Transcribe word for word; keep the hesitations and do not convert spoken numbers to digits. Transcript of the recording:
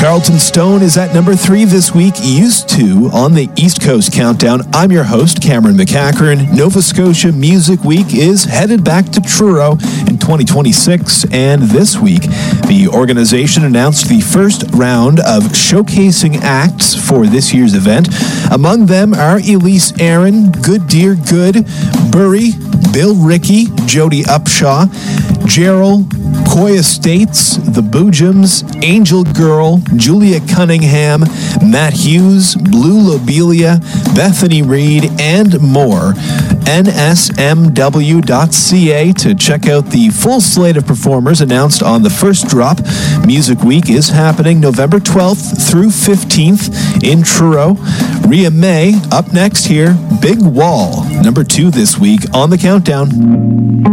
Charlton Stone is at number three this week, Used To, on the East Coast Countdown. I'm your host, Cameron McCachran. Nova Scotia Music Week is headed back to Truro in twenty twenty-six, and this week, the organization announced the first round of showcasing acts for this year's event. Among them are Elise Aaron, Good Dear Good, Burry, Bill Rickey, Jody Upshaw, Gerald, Coy Estates, The Boojums, Angel Girl, Julia Cunningham, Matt Hughes, Blue Lobelia, Bethany Reed, and more. N S M W dot C A to check out the full slate of performers announced on the first drop. Music Week is happening November twelfth through fifteenth in Truro. Rhea May up next here. Big Wall, number two this week on the countdown.